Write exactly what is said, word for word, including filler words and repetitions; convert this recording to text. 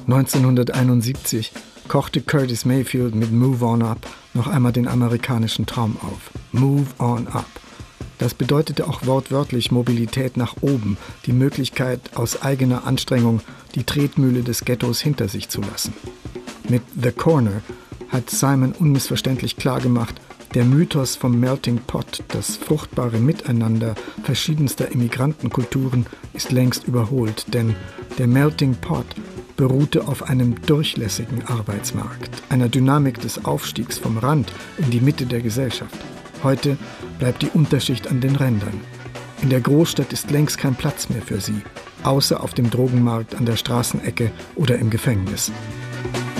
neunzehnhunderteinundsiebzig kochte Curtis Mayfield mit Move On Up noch einmal den amerikanischen Traum auf. Move On Up. Das bedeutete auch wortwörtlich Mobilität nach oben, die Möglichkeit, aus eigener Anstrengung die Tretmühle des Ghettos hinter sich zu lassen. Mit The Corner hat Simon unmissverständlich klargemacht, der Mythos vom Melting Pot, das fruchtbare Miteinander verschiedenster Immigrantenkulturen, ist längst überholt, denn der Melting Pot beruhte auf einem durchlässigen Arbeitsmarkt, einer Dynamik des Aufstiegs vom Rand in die Mitte der Gesellschaft. Heute bleibt die Unterschicht an den Rändern. In der Großstadt ist längst kein Platz mehr für sie, außer auf dem Drogenmarkt an der Straßenecke oder im Gefängnis.